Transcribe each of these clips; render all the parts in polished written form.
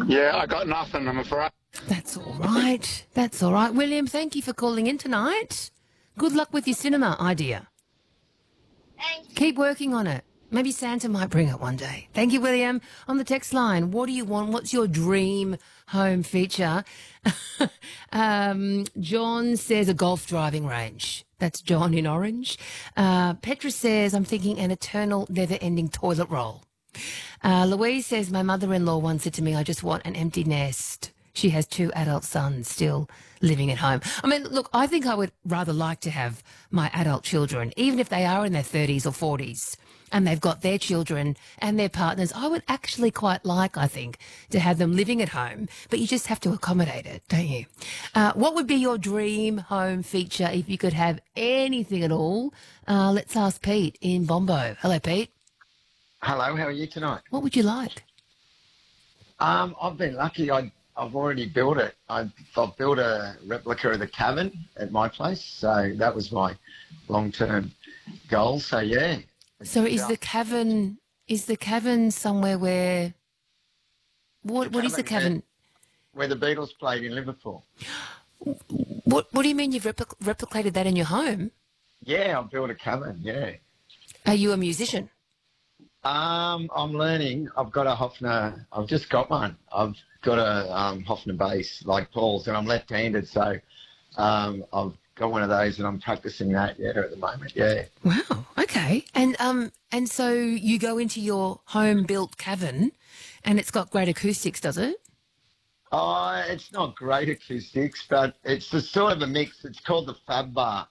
Yeah, I got nothing, I'm afraid. That's all right. That's all right. William, thank you for calling in tonight. Good luck with your cinema idea. Thanks. Keep working on it. Maybe Santa might bring it one day. Thank you, William. On the text line, what do you want? What's your dream home feature? John says a golf driving range. That's John in Orange. Petra says, I'm thinking an eternal, never-ending toilet roll. Louise says, my mother-in-law once said to me, I just want an empty nest. She has 2 adult sons still living at home. I mean, look, I think I would rather like to have my adult children, even if they are in their 30s or 40s, and they've got their children and their partners. I would actually quite like, I think, to have them living at home, but you just have to accommodate it, don't you? What would be your dream home feature if you could have anything at all? Let's ask Pete in Bombo. Hello, Pete. Hello, how are you tonight? What would you like? I've been lucky. I've already built it. I've built a replica of the cavern at my place, so that was my long-term goal. So yeah. So is the cavern somewhere where what is the cavern? Where the Beatles played in Liverpool. What do you mean you've replicated that in your home? Yeah, I've built a cavern. Yeah. Are you a musician? I'm learning. I've got a Hofner. I've just got one. I've got a Hofner bass like Paul's, and I'm left-handed, so I've got one of those, and I'm practicing that at the moment. Yeah. Wow. Okay. And so you go into your home-built cavern, and it's got great acoustics, does it? Oh, it's not great acoustics, but it's a sort of a mix. It's called the Fab Bar.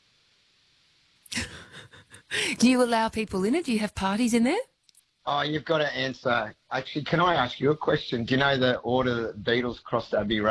Do you allow people in it? Do you have parties in there? Oh, you've got to answer. Actually, can I ask you a question? Do you know the order that Beatles crossed Abbey Road?